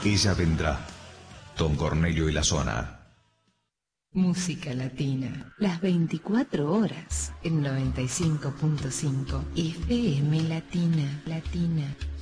Ella vendrá. Don Cornelio y la zona. Música latina, las 24 horas, en 95.5 FM Latina.